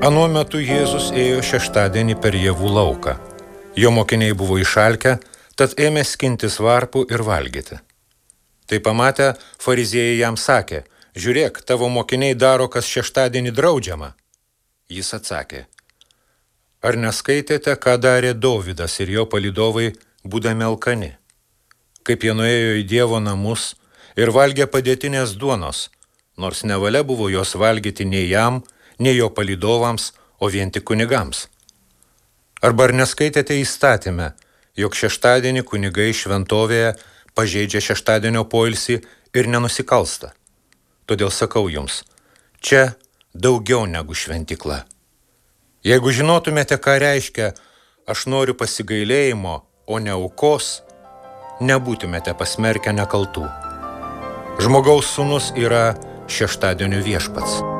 Anuo metu Jėzus ėjo šeštadienį per javų lauką. Jo mokiniai buvo išalkę, tad ėmė skintis varpų ir valgyti. Tai pamatę, fariziejai jam sakė: žiūrėk, tavo mokiniai daro, kas šeštadienį draudžiama. Jis atsakė: ar neskaitėte, ką darė Dovydas ir jo palydovai, būdami alkani? Kaip jie nuėjo į Dievo namus ir valgė padėtinės duonos, nors nevalia buvo jos valgyti nei jam, nei jo palydovams, o vien tik kunigams. Arba ar neskaitėte įstatyme, jog šeštadienį kunigai šventovėje pažeidžia šeštadienio poilsį ir nenusikalsta? Todėl sakau jums, čia daugiau negu šventykla. Jeigu žinotumėte, ką reiškia aš noriu pasigailėjimo, o ne aukos, nebūtumėte pasmerkę nekaltų. Žmogaus sūnus yra šeštadienio viešpats.